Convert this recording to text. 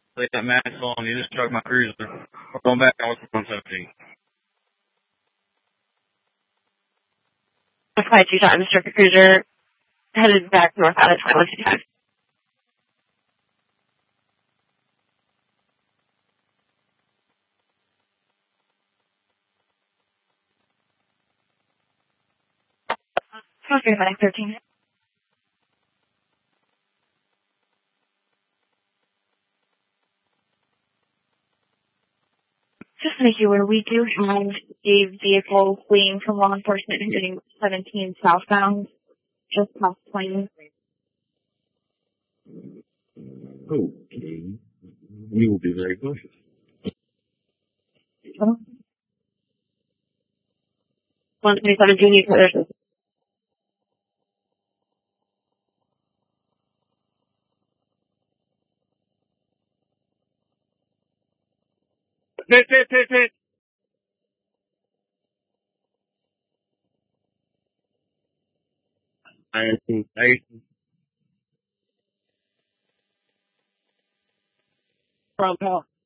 Leave that mask on. You just struck my cruiser. We're going back on 117. Flight 2 times, Circuit Cruiser, headed back north out of 2125. Okay, 513. Just to make you aware, we do have a vehicle fleeing from law enforcement and heading 17 southbound, just past Plains. Okay. We will be very cautious. Oh. 127 Junior Collision. Hit. I front power.